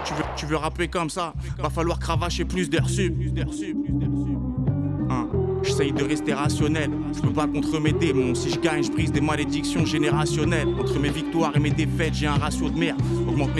Tu veux rapper comme ça, va falloir cravacher plus d'air sub. Hein. J'essaye de rester rationnel, je peux pas contre mes démons. Si je gagne, je brise des malédictions générationnelles. Entre mes victoires et mes défaites, j'ai un ratio de merde. Augmente